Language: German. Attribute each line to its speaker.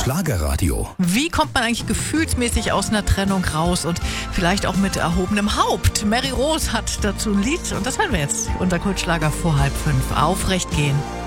Speaker 1: Schlagerradio.
Speaker 2: Wie kommt man eigentlich gefühlsmäßig aus einer Trennung raus und vielleicht auch mit erhobenem Haupt? Mary Rose hat dazu ein Lied und das hören wir jetzt. Unser Kultschlager vor 4:30. Aufrecht gehen.